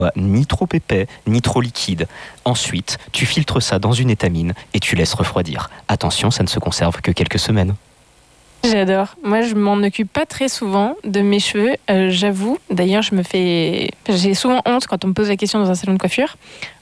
ni trop épais, ni trop liquide. Ensuite, tu filtres ça dans une étamine et tu laisses refroidir. Attention, ça ne se conserve que quelques semaines. J'adore. Moi, je m'en occupe pas très souvent de mes cheveux, j'avoue. D'ailleurs, j'ai souvent honte quand on me pose la question dans un salon de coiffure.